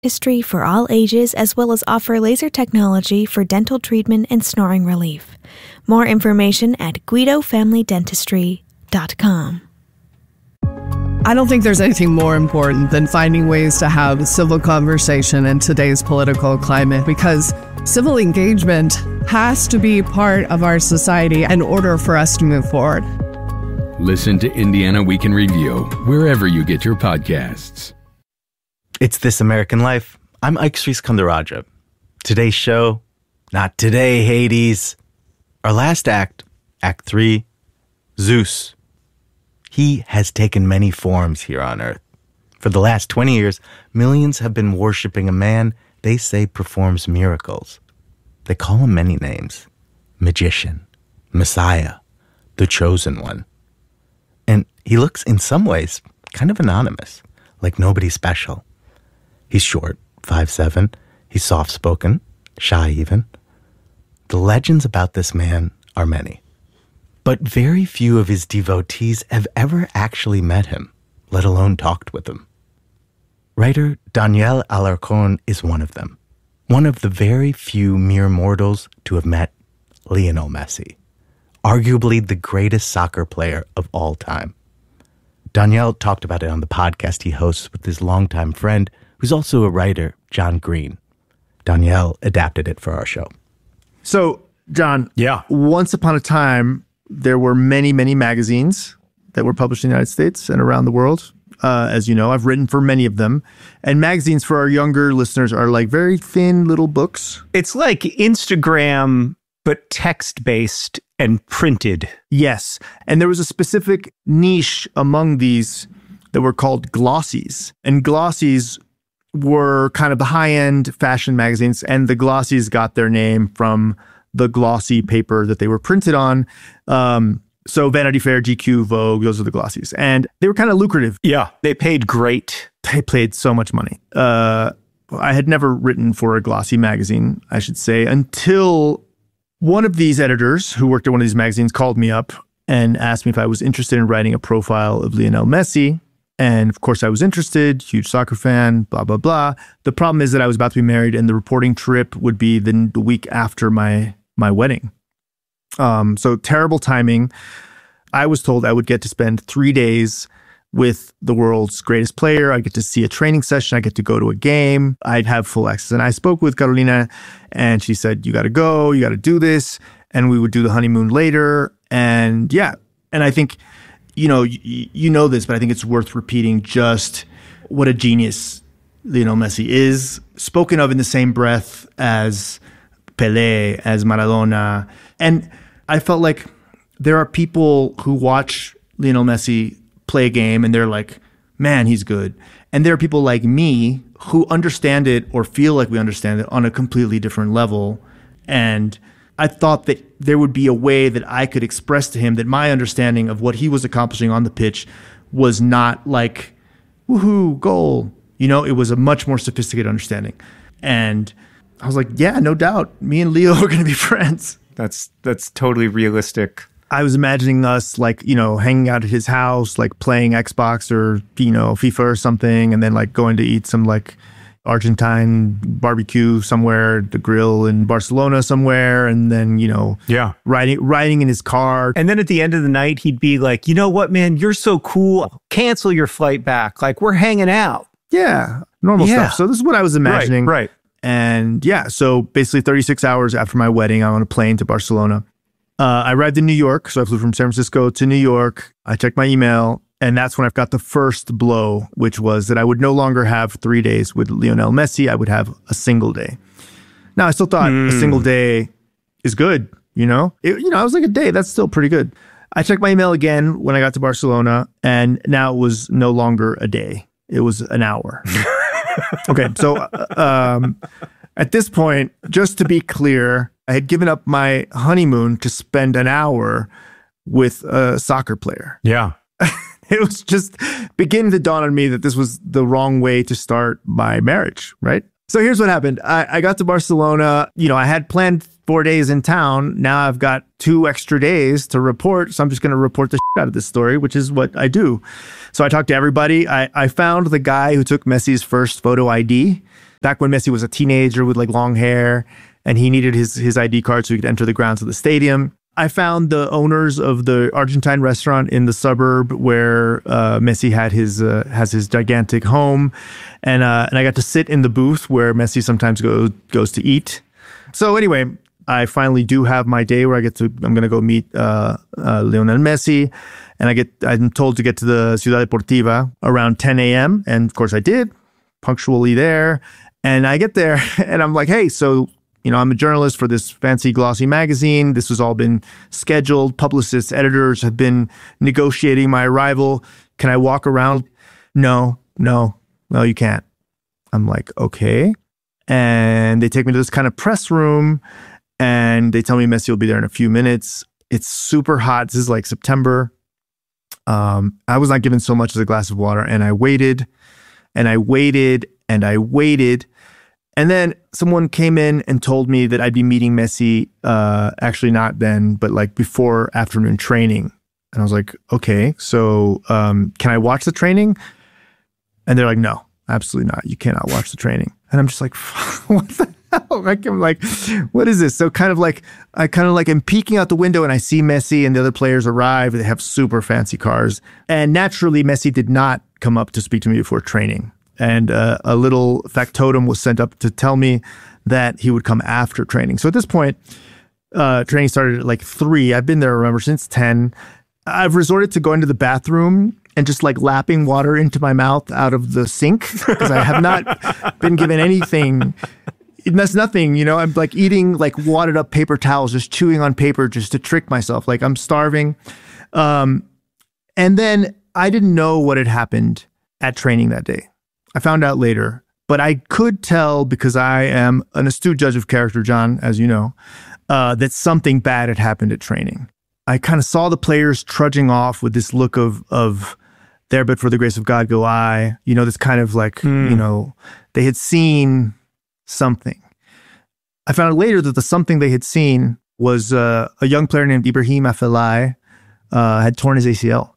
History for all ages, as well as offer laser technology for dental treatment and snoring relief. More information at guidofamilydentistry.com. I don't think there's anything more important than finding ways to have a civil conversation in today's political climate, because civil engagement has to be part of our society in order for us to move forward. Listen to Indiana Week in Review wherever you get your podcasts. It's This American Life. I'm Ike Sriskandarajah. Today's show, not today, Hades. Our last act, Act 3, Zeus. He has taken many forms here on Earth. For the last 20 years, millions have been worshiping a man they say performs miracles. They call him many names. Magician, Messiah, the Chosen One. And he looks, in some ways, kind of anonymous, like nobody special. He's short, 5'7". He's soft-spoken, shy even. The legends about this man are many. But very few of his devotees have ever actually met him, let alone talked with him. Writer Daniel Alarcón is one of them. One of the very few mere mortals to have met Lionel Messi, arguably the greatest soccer player of all time. Daniel talked about it on the podcast he hosts with his longtime friend, who's also a writer, John Green. Daniel adapted it for our show. So, John, yeah. Once upon a time, there were many, many magazines that were published in the United States and around the world. As you know, I've written for many of them. And magazines for our younger listeners are like very thin little books. It's like Instagram, but text-based and printed. Yes. And there was a specific niche among these that were called glossies. And glossies were kind of the high-end fashion magazines, and the glossies got their name from the glossy paper that they were printed on. So Vanity Fair, GQ, Vogue, those are the glossies. And they were kind of lucrative. Yeah, they paid great. They paid so much money. I had never written for a glossy magazine, I should say, until one of these editors who worked at one of these magazines called me up and asked me if I was interested in writing a profile of Lionel Messi. And of course I was interested, huge soccer fan, blah, blah, blah. The problem is that I was about to be married and the reporting trip would be the week after my wedding. So terrible timing. I was told I would get to spend 3 days with the world's greatest player. I'd get to see a training session. I'd get to go to a game. I'd have full access. And I spoke with Carolina and she said, you got to go, you got to do this. And we would do the honeymoon later. And yeah. And I think, you know this, but I think it's worth repeating just what a genius Lionel Messi is, spoken of in the same breath as Pelé, as Maradona. And I felt like there are people who watch Lionel Messi play a game and they're like, man, he's good. And there are people like me who understand it or feel like we understand it on a completely different level. And I thought that there would be a way that I could express to him that my understanding of what he was accomplishing on the pitch was not like, woohoo, goal. It was a much more sophisticated understanding. And I was like, yeah, no doubt. Me and Leo are going to be friends. That's totally realistic. I was imagining us hanging out at his house, like playing Xbox or, FIFA or something, and then like going to eat some like Argentine barbecue somewhere, the grill in Barcelona somewhere, and then, riding in his car. And then at the end of the night, he'd be like, you know what, man, you're so cool. Cancel your flight back. Like, we're hanging out. Yeah, normal stuff. So this is what I was imagining. Right. And yeah, so basically 36 hours after my wedding, I'm on a plane to Barcelona. I arrived in New York, so I flew from San Francisco to New York. I checked my email, and that's when I've got the first blow, which was that I would no longer have 3 days with Lionel Messi. I would have a single day. Now, I still thought a single day is good, I was like, a day, that's still pretty good. I checked my email again when I got to Barcelona, and now it was no longer a day. It was an hour. Okay, so at this point, just to be clear, I had given up my honeymoon to spend an hour with a soccer player. Yeah. It was just beginning to dawn on me that this was the wrong way to start my marriage, right? So here's what happened. I got to Barcelona. I had planned 4 days in town. Now I've got 2 extra days to report. So I'm just going to report the shit out of this story, which is what I do. So I talked to everybody. I found the guy who took Messi's first photo ID. back when Messi was a teenager with like long hair and he needed his ID card so he could enter the grounds of the stadium. I found the owners of the Argentine restaurant in the suburb where Messi has his gigantic home, and I got to sit in the booth where Messi sometimes goes to eat. So anyway, I finally do have my day where I'm going to go meet Lionel Messi, and I'm told to get to the Ciudad Deportiva around 10 a.m. And of course I did, punctually there. And I get there and I'm like, hey, so, I'm a journalist for this fancy glossy magazine. This has all been scheduled. Publicists, editors have been negotiating my arrival. Can I walk around? No, you can't. I'm like, okay. And they take me to this kind of press room and they tell me Messi will be there in a few minutes. It's super hot. This is like September. I was not given so much as a glass of water, and I waited and I waited and I waited. And then someone came in and told me that I'd be meeting Messi, actually not then, but like before afternoon training. And I was like, okay, so can I watch the training? And they're like, no, absolutely not. You cannot watch the training. And I'm just like, what the hell? Like, I'm like, what is this? So I am peeking out the window and I see Messi and the other players arrive. They have super fancy cars. And naturally, Messi did not come up to speak to me before training. And a little factotum was sent up to tell me that he would come after training. So at this point, training started at like 3. I've been there, remember, since 10. I've resorted to going to the bathroom and just like lapping water into my mouth out of the sink because I have not been given anything. That's nothing, I'm like eating like wadded up paper towels, just chewing on paper just to trick myself. Like I'm starving. And then I didn't know what had happened at training that day. I found out later, but I could tell because I am an astute judge of character, John, as you know, that something bad had happened at training. I kind of saw the players trudging off with this look of there, but for the grace of God go I, this kind of like, they had seen something. I found out later that the something they had seen was a young player named Ibrahim Afellay had torn his ACL.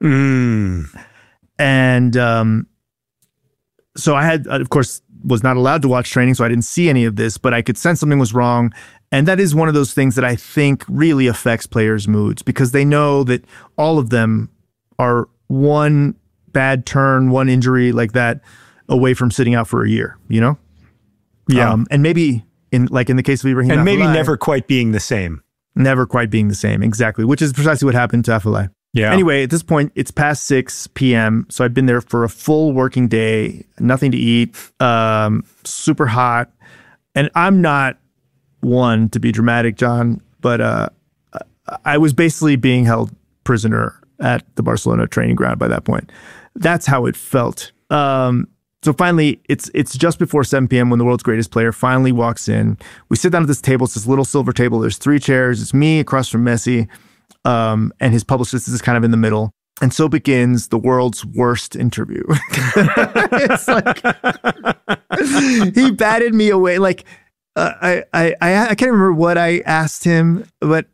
And so I had, of course, was not allowed to watch training, so I didn't see any of this, but I could sense something was wrong. And that is one of those things that I think really affects players' moods because they know that all of them are one bad turn, one injury like that away from sitting out for a year, Yeah. And maybe in the case of Ibrahim and Afellay, maybe never quite being the same. Never quite being the same, exactly, which is precisely what happened to Afellay. Yeah. Anyway, at this point, it's past 6 p.m., so I've been there for a full working day, nothing to eat, super hot. And I'm not one to be dramatic, John, but I was basically being held prisoner at the Barcelona training ground by that point. That's how it felt. So finally, it's just before 7 p.m. when the world's greatest player finally walks in. We sit down at this table. It's this little silver table. There's 3 chairs. It's me across from Messi. And his publicist is kind of in the middle. And so begins the world's worst interview. It's like, he batted me away. Like, I can't remember what I asked him, but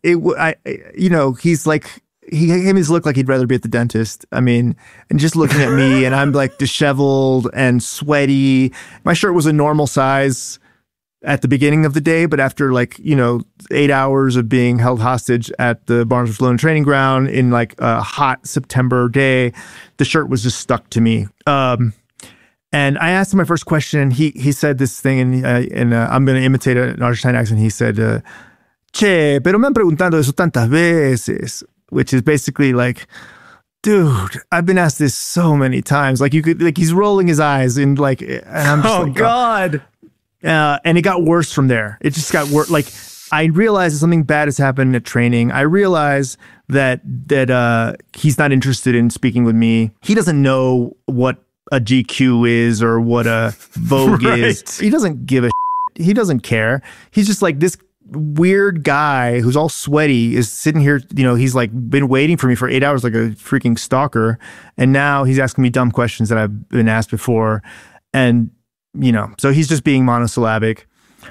he's like, he gave me this look like he'd rather be at the dentist. I mean, and just looking at me and I'm like disheveled and sweaty. My shirt was a normal size at the beginning of the day, but after 8 hours of being held hostage at the Barcelona training ground in like a hot September day, the shirt was just stuck to me. And I asked him my first question, and he said this thing, and I'm going to imitate an Argentine accent. He said, "Che, pero me han preguntado eso tantas veces," which is basically like, dude, I've been asked this so many times. Like he's rolling his eyes and I'm just like, God. And it got worse from there. It just got worse. Like I realized that something bad has happened at training. I realized that he's not interested in speaking with me. He doesn't know what a GQ is or what a Vogue is. He doesn't give a shit. He doesn't care. He's just like this weird guy who's all sweaty is sitting here. He's like been waiting for me for 8 hours like a freaking stalker. And now he's asking me dumb questions that I've been asked before. And so he's just being monosyllabic.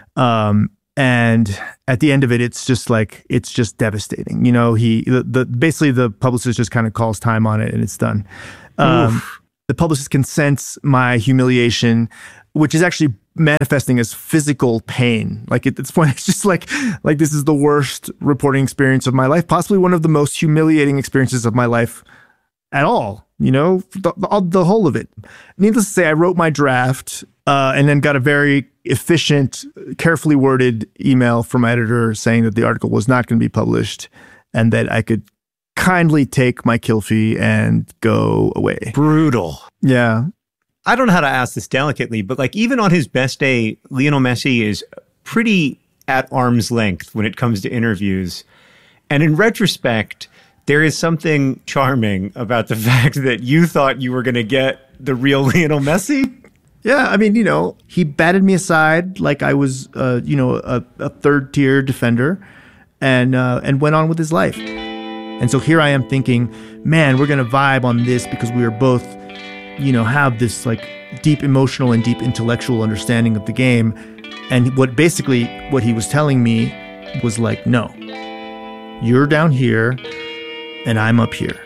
And at the end of it, it's just devastating. Basically the publicist just kind of calls time on it and it's done. The publicist can sense my humiliation, which is actually manifesting as physical pain. Like at this point, it's just like this is the worst reporting experience of my life, possibly one of the most humiliating experiences of my life at all. You know, the whole of it. Needless to say, I wrote my draft and then got a very efficient, carefully worded email from my editor saying that the article was not going to be published and that I could kindly take my kill fee and go away. Brutal. Yeah. I don't know how to ask this delicately, but like even on his best day, Lionel Messi is pretty at arm's length when it comes to interviews. And in retrospect, there is something charming about the fact that you thought you were going to get the real Lionel Messi. Yeah, I mean, you know, he batted me aside like I was, a third-tier defender, and went on with his life. And so here I am thinking, man, we're going to vibe on this because we are both, you know, have this like deep emotional and deep intellectual understanding of the game. And what he was telling me was like, no, you're down here and I'm up here.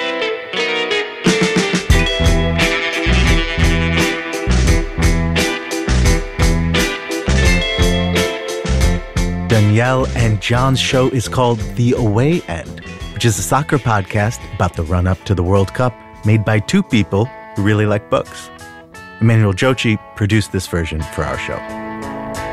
Danielle and John's show is called The Away End, which is a soccer podcast about the run-up to the World Cup made by two people who really like books. Emmanuel Jochi produced this version for our show.